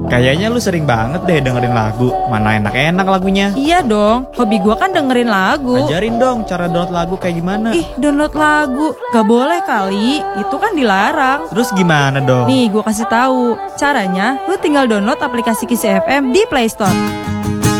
Kayaknya lu sering banget deh dengerin lagu. Mana enak-enak lagunya. Iya dong, hobi gua kan dengerin lagu. Ajarin dong cara download lagu kayak gimana. Ih, download lagu gak boleh kali, itu kan dilarang. Terus gimana dong? Nih gua kasih tahu caranya, lu tinggal download aplikasi Kisi FM di Play Store.